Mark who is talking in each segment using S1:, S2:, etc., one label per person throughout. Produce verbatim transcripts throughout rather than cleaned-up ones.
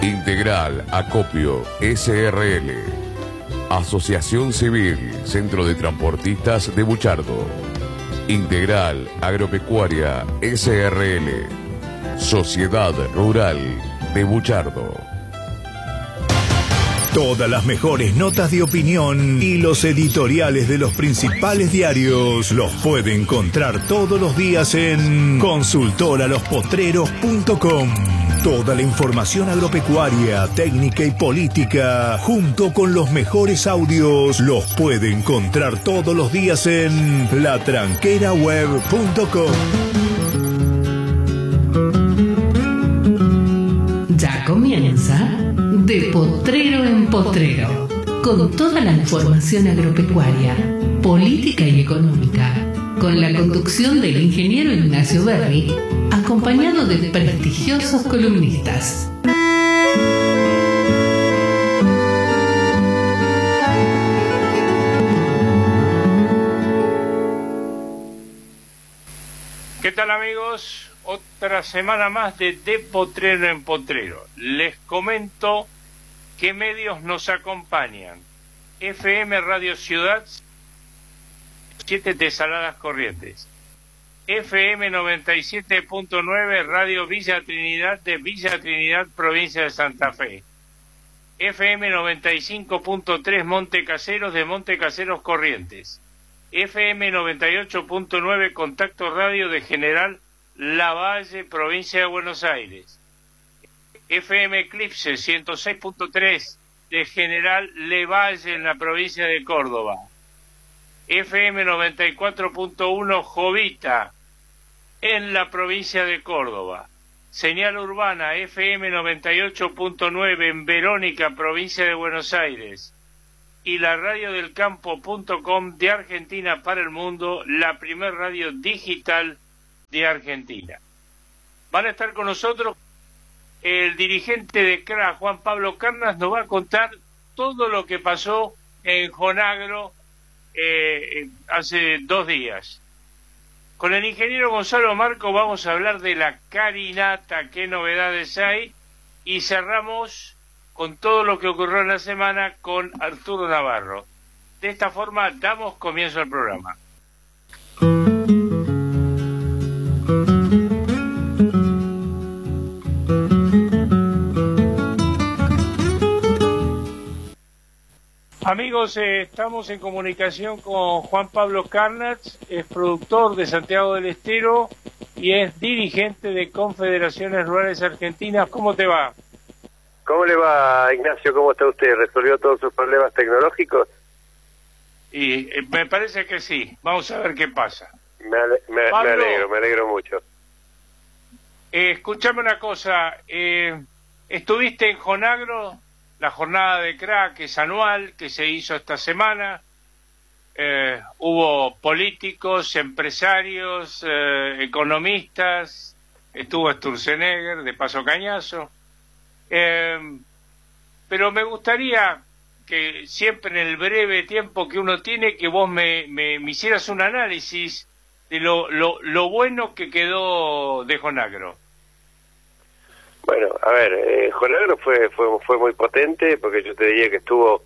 S1: Integral Acopio S R L. Asociación Civil Centro de Transportistas de Buchardo. Integral Agropecuaria S R L. Sociedad Rural de Buchardo.
S2: Todas las mejores notas de opinión y los editoriales de los principales diarios los puede encontrar todos los días en consultor a los potreros punto com. Toda la información agropecuaria, técnica y política, junto con los mejores audios, los puede encontrar todos los días en la tranquera web punto com.
S3: Ya comienza De Potrero en Potrero, con toda la información agropecuaria, política y económica, con la conducción del ingeniero Ignacio Berri, acompañado de prestigiosos columnistas.
S4: ¿Qué tal, amigos? Otra semana más de De Potrero en Potrero. Les comento qué medios nos acompañan. F M Radio Ciudad, siete de Saladas Corrientes. F M noventa y siete punto nueve Radio Villa Trinidad de Villa Trinidad, provincia de Santa Fe. F M noventa y cinco punto tres Monte Caseros de Monte Caseros Corrientes. F M noventa y ocho punto nueve Contacto Radio de General Lavalle, provincia de Buenos Aires. F M Eclipse ciento seis punto tres de General Lavalle en la provincia de Córdoba. F M noventa y cuatro punto uno Jovita en la provincia de Córdoba. Señal Urbana F M noventa y ocho punto nueve en Verónica, provincia de Buenos Aires. Y la radio del campo punto com de Argentina para el mundo, la primer radio digital de Argentina. Van a estar con nosotros el dirigente de C R A, Juan Pablo Carnas, nos va a contar todo lo que pasó en Jonagro eh, hace dos días. Con el ingeniero Gonzalo Marco vamos a hablar de la carinata, qué novedades hay, y cerramos con todo lo que ocurrió en la semana con Arturo Navarro. De esta forma damos comienzo al programa. Amigos, eh, estamos en comunicación con Juan Pablo Carnas, es productor de Santiago del Estero y es dirigente de Confederaciones Rurales Argentinas. ¿Cómo te va?
S5: ¿Cómo le va, Ignacio? ¿Cómo está usted? ¿Resolvió todos sus problemas tecnológicos?
S4: Y eh, me parece que sí. Vamos a ver qué pasa.
S5: Me, ale me,
S4: Pablo,
S5: me alegro, me alegro mucho.
S4: Eh, escuchame una cosa. Eh, ¿Estuviste en Jonagro? La jornada de C R A, que es anual, que se hizo esta semana. Eh, hubo políticos, empresarios, eh, economistas. Estuvo Sturzenegger, de Paso Cañazo. Eh, pero me gustaría que siempre en el breve tiempo que uno tiene, que vos me, me, me hicieras un análisis de lo, lo, lo bueno que quedó de Jonagro.
S5: Bueno, a ver, eh, Jonagro fue, fue fue muy potente, porque yo te diría que estuvo,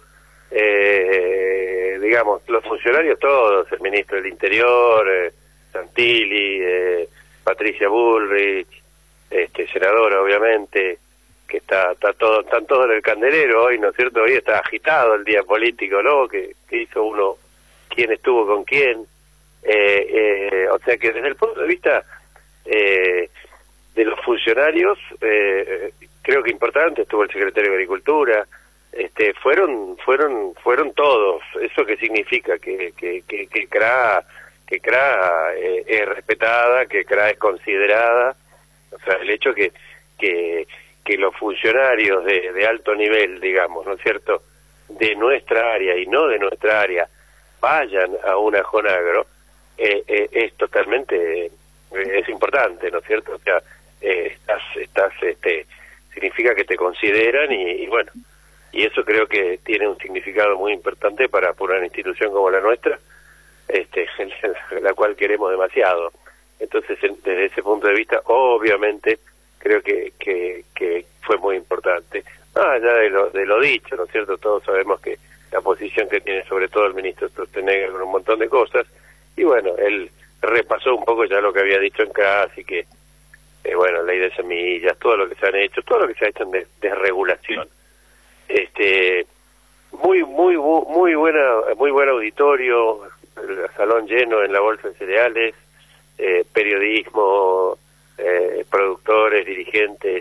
S5: eh, digamos, los funcionarios todos, el ministro del Interior, eh, Santilli, eh, Patricia Bullrich, este, senadora obviamente, que está está todo están todos en el candelero hoy, ¿no es cierto? Hoy está agitado el día político, ¿no? Que, que hizo uno, quién estuvo con quién, eh, eh, o sea que desde el punto de vista eh, de los funcionarios, eh, creo que importante, estuvo el secretario de Agricultura, este, fueron fueron fueron todos. ¿Eso qué significa? Que que que, que C R A que C R A eh, es respetada, que C R A es considerada, o sea, el hecho que que que los funcionarios de, de alto nivel, digamos, ¿no es cierto?, de nuestra área y no de nuestra área, vayan a una Jonagro, eh, eh, es totalmente, eh, es importante, ¿no es cierto? O sea, eh, estás, estás, este, significa que te consideran y, y bueno, y eso creo que tiene un significado muy importante para, para una institución como la nuestra, este, la cual queremos demasiado. Entonces, desde ese punto de vista, obviamente, creo que, que, que fue muy importante. importante. Ah, allá de lo, de lo dicho, ¿no es cierto? Todos sabemos que la posición que tiene sobre todo el ministro Sturzenegger con un montón de cosas, y bueno, él repasó un poco ya lo que había dicho en casa, y que, eh, bueno, ley de semillas, todo lo que se han hecho, todo lo que se ha hecho en des desregulación. Este, muy, muy, muy buena, muy buen auditorio, el salón lleno en la Bolsa de Cereales, eh, periodismo, eh, productores, dirigentes,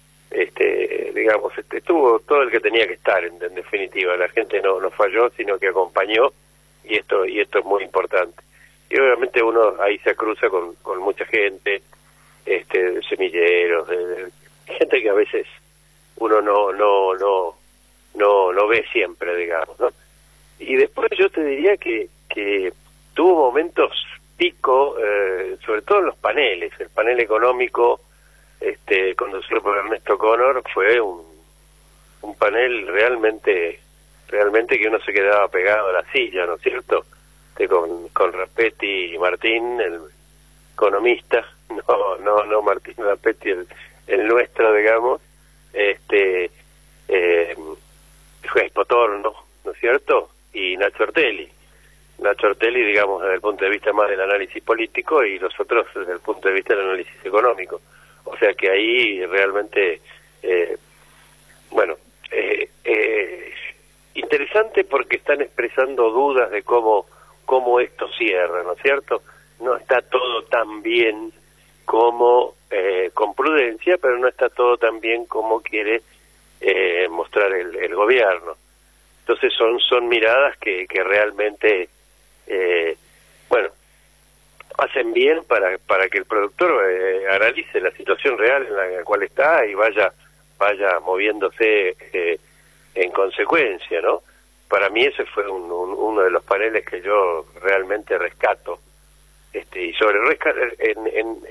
S5: este, digamos, este, estuvo todo el que tenía que estar, en, en definitiva. La gente no, no falló, sino que acompañó, y esto, y esto es muy importante. Y obviamente uno ahí se cruza con, con mucha gente, este, de semilleros, de, de gente que a veces uno no, no, no, no, no ve siempre, digamos, ¿no? Y después yo te diría que, que tuvo momentos pico, eh, sobre todo en los paneles. El panel económico, este, conducido por Ernesto Connor, fue un, un panel realmente, realmente que uno se quedaba pegado a la silla, ¿no es cierto? Este, con, con Rapetti y Martín, el economista, no, no, no Martín Rapetti, el, el nuestro, digamos, este, eh, fue Potorno, ¿no es cierto? Y Nacho Ortelli. Nacho Ortelli, digamos, desde el punto de vista más del análisis político, y los otros desde el punto de vista del análisis económico. O sea que ahí realmente, eh, bueno, eh, eh, interesante, porque están expresando dudas de cómo, cómo esto cierra, ¿no es cierto? No está todo tan bien como, eh, con prudencia, pero no está todo tan bien como quiere eh, mostrar el, el gobierno. Entonces son, son miradas que, que realmente, eh, bueno, hacen bien para, para que el productor eh, analice la situación real en la cual está y vaya, vaya moviéndose eh, en consecuencia, ¿no? Para mí ese fue un, un, uno de los paneles que yo realmente rescato. Este, y sobre rescatar en, en